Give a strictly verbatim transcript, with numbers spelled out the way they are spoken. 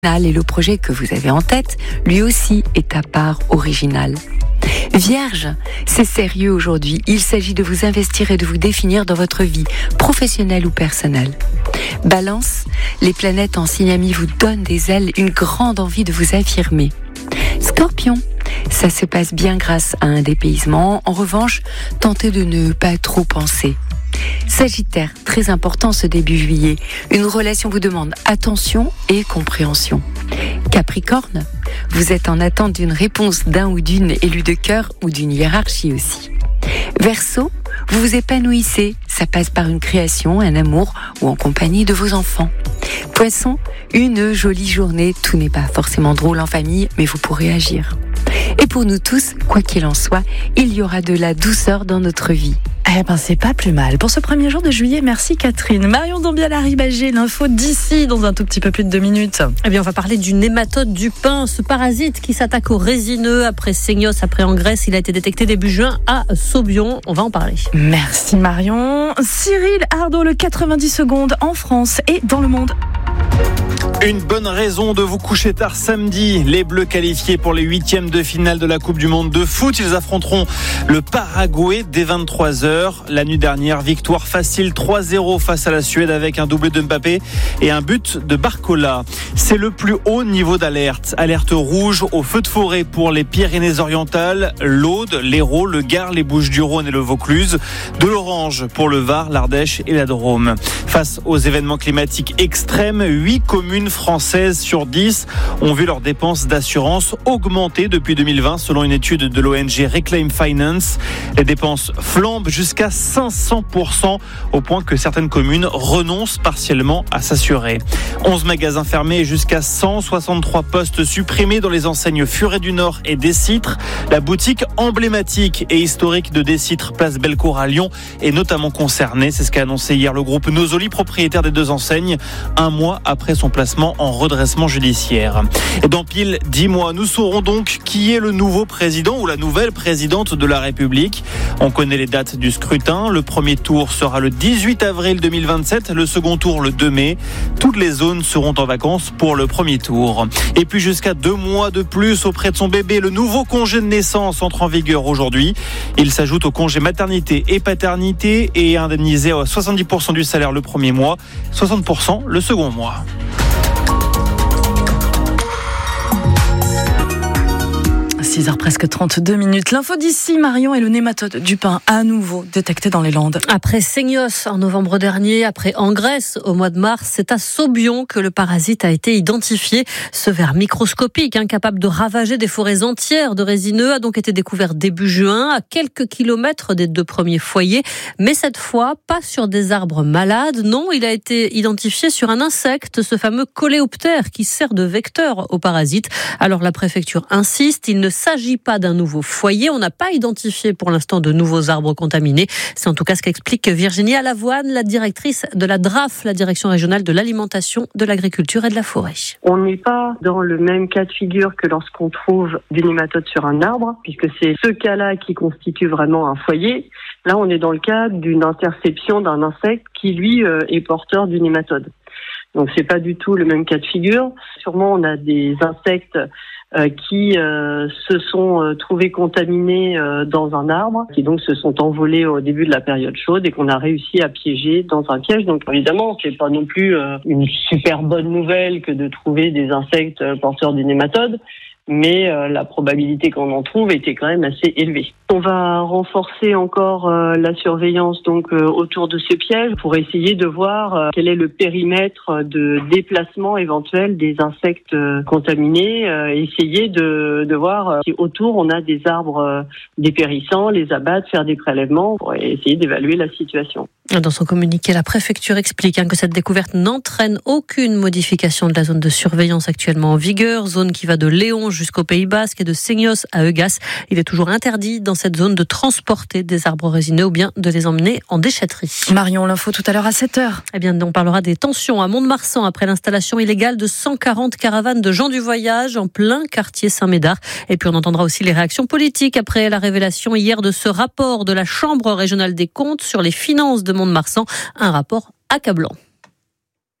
Et le projet que vous avez en tête, lui aussi, est à part original. Vierge, c'est sérieux aujourd'hui. Il s'agit de vous investir et de vous définir dans votre vie, professionnelle ou personnelle. Balance, les planètes en signe ami vous donnent des ailes, une grande envie de vous affirmer. Scorpion, ça se passe bien grâce à un dépaysement. En revanche, tentez de ne pas trop penser. Sagittaire, très important ce début juillet. Une relation vous demande attention et compréhension. Capricorne, vous êtes en attente d'une réponse d'un ou d'une élue de cœur ou d'une hiérarchie aussi. Verseau, vous vous épanouissez. Ça passe par une création, un amour ou en compagnie de vos enfants. Poisson, une jolie journée. Tout n'est pas forcément drôle en famille, mais vous pourrez agir. Et pour nous tous, quoi qu'il en soit, il y aura de la douceur dans notre vie. Eh ben, c'est pas plus mal. Pour ce premier jour de juillet, merci Catherine. Marion Dombiala-Ribagé, l'info d'ici dans un tout petit peu plus de deux minutes. Eh bien, on va parler du nématode du pain, ce parasite qui s'attaque aux résineux. Après Seignos, après en Grèce, il a été détecté début juin à Saubion. On va en parler. Merci Marion. Cyril Ardot, le quatre-vingt-dix secondes en France et dans le monde. Une bonne raison de vous coucher tard samedi. Les Bleus qualifiés pour les huitièmes de finale de la Coupe du Monde de foot. Ils affronteront le Paraguay dès vingt-trois heures. La nuit dernière, victoire facile trois zéro face à la Suède avec un doublé de Mbappé et un but de Barcola. C'est le plus haut niveau d'alerte. Alerte rouge au feu de forêt pour les Pyrénées-Orientales, l'Aude, l'Hérault, le Gard, les Bouches-du-Rhône et le Vaucluse. De l'orange pour le Var, l'Ardèche et la Drôme. Face aux événements climatiques extrêmes, huit communes françaises sur dix ont vu leurs dépenses d'assurance augmenter depuis deux mille vingt selon une étude de l'O N G Reclaim Finance. Les dépenses flambent jusqu'à cinq cents pour cent au point que certaines communes renoncent partiellement à s'assurer. onze magasins fermés et jusqu'à cent soixante-trois postes supprimés dans les enseignes Furet du Nord et Décitre. La boutique emblématique et historique de Décitre, place Bellecour à Lyon, est notamment concernée. C'est ce qu'a annoncé hier le groupe Nosoli, propriétaire des deux enseignes, un mois après son placement en redressement judiciaire. Et dans pile dix mois, nous saurons donc qui est le nouveau président ou la nouvelle présidente de la République. On connaît les dates du scrutin. Le premier tour sera le dix-huit avril deux mille vingt-sept, le second tour le deux mai. Toutes les zones seront en vacances pour le premier tour. Et puis jusqu'à deux mois de plus auprès de son bébé, le nouveau congé de naissance entre en vigueur aujourd'hui. Il s'ajoute au congé maternité et paternité et est indemnisé à soixante-dix pour cent du salaire le premier mois, soixante pour cent le second mois. six heures presque trente-deux minutes. L'info d'ici, Marion, et le nématode du pain à nouveau détecté dans les Landes. Après Seignos en novembre dernier, après en Grèce au mois de mars, c'est à Saubion que le parasite a été identifié. Ce ver microscopique, incapable de ravager des forêts entières de résineux, a donc été découvert début juin, à quelques kilomètres des deux premiers foyers. Mais cette fois, pas sur des arbres malades. Non, il a été identifié sur un insecte, ce fameux coléoptère qui sert de vecteur au parasite. Alors la préfecture insiste, il ne Il ne s'agit pas d'un nouveau foyer. On n'a pas identifié pour l'instant de nouveaux arbres contaminés. C'est en tout cas ce qu'explique Virginie Alavoine, la directrice de la D R A F, la Direction régionale de l'alimentation, de l'agriculture et de la forêt. On n'est pas dans le même cas de figure que lorsqu'on trouve des nématodes sur un arbre, puisque c'est ce cas-là qui constitue vraiment un foyer. Là, on est dans le cas d'une interception d'un insecte qui, lui, est porteur du nématode. Donc, c'est pas du tout le même cas de figure. Sûrement, on a des insectes Euh, qui euh, se sont euh, trouvés contaminés euh, dans un arbre, qui donc se sont envolés au début de la période chaude et qu'on a réussi à piéger dans un piège. Donc évidemment, c'est pas non plus euh, une super bonne nouvelle que de trouver des insectes euh, porteurs du nématode, mais euh, la probabilité qu'on en trouve était quand même assez élevée. On va renforcer encore euh, la surveillance donc euh, autour de ce piège pour essayer de voir euh, quel est le périmètre de déplacement éventuel des insectes euh, contaminés, euh, essayer de, de voir euh, si autour on a des arbres euh, dépérissants, les abattre, faire des prélèvements pour essayer d'évaluer la situation. Dans son communiqué, la préfecture explique hein, que cette découverte n'entraîne aucune modification de la zone de surveillance actuellement en vigueur, zone qui va de Léon jusqu'au Pays Basque et de Seignos à Eugas. Il est toujours interdit dans cette zone de transporter des arbres résineux ou bien de les emmener en déchetterie. Marion, l'info tout à l'heure à sept heures. Eh bien, on parlera des tensions à Mont-de-Marsan après l'installation illégale de cent quarante caravanes de gens du voyage en plein quartier Saint-Médard. Et puis on entendra aussi les réactions politiques après la révélation hier de ce rapport de la Chambre régionale des comptes sur les finances de Mont-de-Marsan, un rapport accablant.